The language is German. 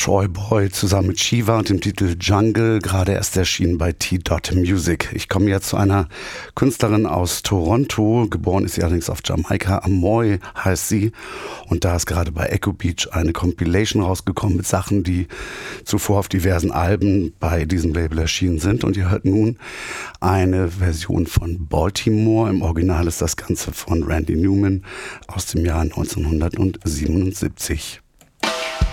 Troy Boy zusammen mit Shiva und dem Titel Jungle, gerade erst erschienen bei T-Dot Music. Ich komme jetzt zu einer Künstlerin aus Toronto, geboren ist sie allerdings auf Jamaika, Amoy heißt sie, und da ist gerade bei Echo Beach eine Compilation rausgekommen mit Sachen, die zuvor auf diversen Alben bei diesem Label erschienen sind, und ihr hört nun eine Version von Baltimore. Im Original ist das Ganze von Randy Newman aus dem Jahr 1977.